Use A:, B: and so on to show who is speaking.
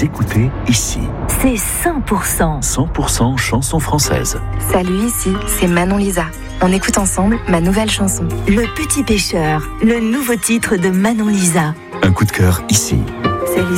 A: écoutez ici.
B: C'est 100%.
A: 100% chansons françaises.
C: Salut, ici, c'est Manon Lisa. On écoute ensemble ma nouvelle chanson.
B: Le Petit Pêcheur, le nouveau titre de Manon Lisa.
A: Un coup de cœur ici.